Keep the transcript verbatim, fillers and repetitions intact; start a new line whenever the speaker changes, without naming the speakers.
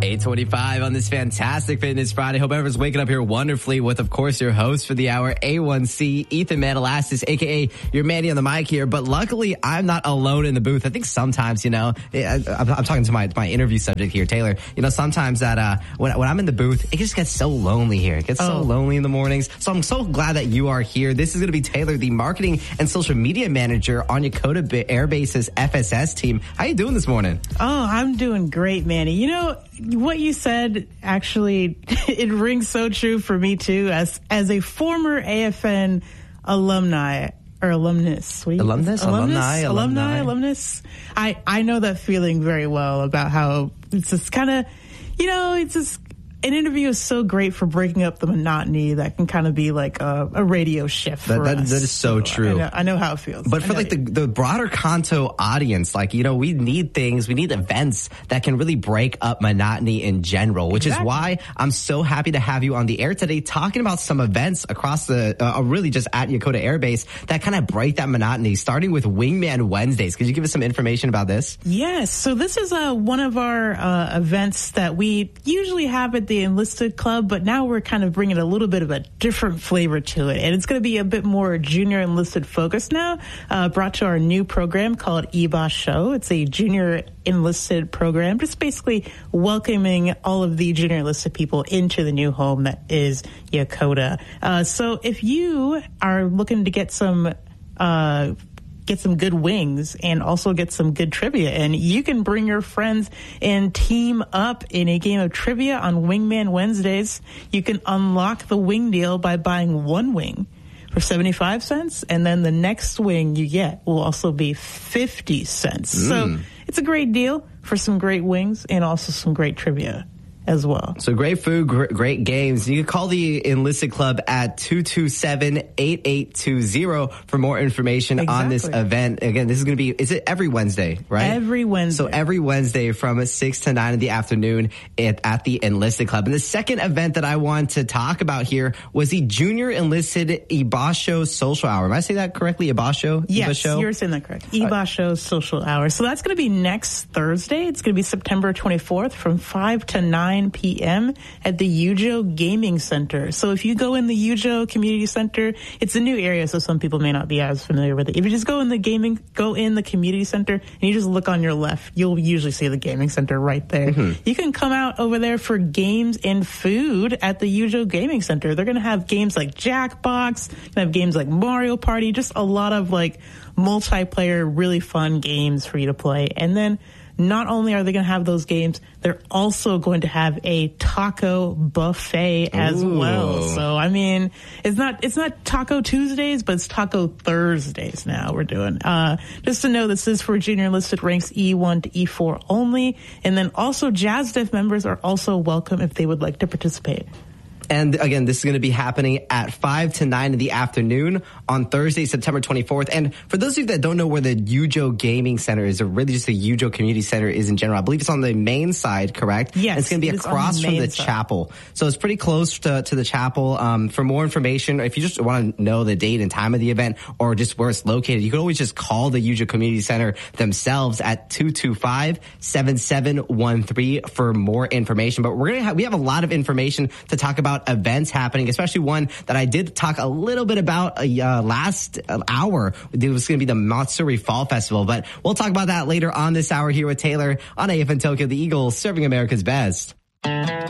eight twenty-five on this fantastic Fitness Friday. Hope everyone's waking up here wonderfully with, of course, your host for the hour, A one C, Ethan Manalastis, a k a your Manny on the mic here. But luckily, I'm not alone in the booth. I think sometimes, you know, I, I'm, I'm talking to my, my interview subject here, Taylor. You know, sometimes that uh, when, when I'm in the booth, it just gets so lonely here. It gets oh. so lonely in the mornings. So I'm so glad that you are here. This is going to be Taylor, the marketing and social media manager on Yokota Air Base's F S S team. How you doing this morning?
Oh, I'm doing great, Manny. You know, what you said, actually, it rings so true for me, too, as as a former A F N alumni, or alumnus. Sweet.
Alumnus?
Alumnus?
Alumni?
Alumni? Alumnus? I, I know that feeling very well about how it's just kind of, you know, it's just... An interview is so great for breaking up the monotony that can kind of be like a, a radio shift
that,
for
that,
us.
That is so, so true.
I know, I know how it feels.
But for like the, the broader Kanto audience, like, you know, we need things, we need events that can really break up monotony in general, which exactly. is why I'm so happy to have you on the air today talking about some events across the, uh, really just at Yokota Air Base that kind of break that monotony, starting with Wingman Wednesdays. Could you give us some information about this?
Yes. So this is uh, one of our uh, events that we usually have at the Enlisted Club, but now we're kind of bringing a little bit of a different flavor to it. And it's going to be a bit more junior enlisted focused now, uh, brought to our new program called Iba Show. It's a junior enlisted program, just basically welcoming all of the junior enlisted people into the new home that is Yokota. Uh, so if you are looking to get some, uh, get some good wings and also get some good trivia, and you can bring your friends and team up in a game of trivia on Wingman Wednesdays. You can unlock the wing deal by buying one wing for seventy-five cents, and then the next wing you get will also be fifty cents. Mm. So it's a great deal for some great wings and also some great trivia as well.
So great food, gr- great games. You can call the Enlisted Club at two two seven, eight eight two zero for more information exactly. on this event. Again, this is going to be, is it every Wednesday, right?
Every Wednesday.
So every Wednesday from six to nine in the afternoon at, at the Enlisted Club. And the second event that I want to talk about here was the Junior Enlisted Ibasho Social Hour. Am I saying that correctly? Ibasho?
Yes,
Ibasho?
You're saying that correct. Ibasho uh, Social Hour. So that's going to be next Thursday. It's going to be September twenty-fourth from five to nine p.m. at the Yujo Gaming Center. So if you go in the Yujo Community Center, it's a new area, so some people may not be as familiar with it. If you just go in the gaming, go in the community center, and you just look on your left, you'll usually see the gaming center right there. Mm-hmm. You can come out over there for games and food at the Yujo Gaming Center. They're going to have games like Jackbox, going to have games like Mario Party, just a lot of like multiplayer, really fun games for you to play. And then not only are they going to have those games, they're also going to have a taco buffet as Ooh. well. So, I mean, it's not it's not Taco Tuesdays, but it's Taco Thursdays now we're doing. Uh, just to know, this is for junior enlisted ranks E one to E four only. And then also JASDEF members are also welcome if they would like to participate.
And again, this is going to be happening at five to nine in the afternoon on Thursday, September twenty-fourth. And for those of you that don't know where the Yujo Gaming Center is, or really just the Yujo Community Center is in general, I believe it's on the main side, correct?
Yes.
And it's going to be across the from the side. chapel. So it's pretty close to, to the chapel. Um, for more information, if you just want to know the date and time of the event or just where it's located, you can always just call the Yujo Community Center themselves at two two five, seven seven one three for more information. But we're going to have, we have a lot of information to talk about events happening, especially one that I did talk a little bit about uh, last hour. It was going to be the Matsuri Fall Festival, but we'll talk about that later on this hour here with Taylor on A F N Tokyo, the Eagles serving America's best.